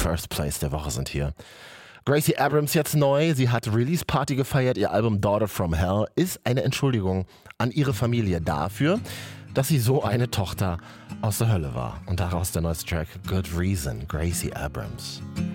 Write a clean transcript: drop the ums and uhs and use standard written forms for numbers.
First Place der Woche sind hier. Gracie Abrams jetzt neu, sie hat Release-Party gefeiert, ihr Album Daughter from Hell ist eine Entschuldigung an ihre Familie dafür, dass sie so eine Tochter aus der Hölle war. Und daraus der neueste Track Good Reason, Gracie Abrams.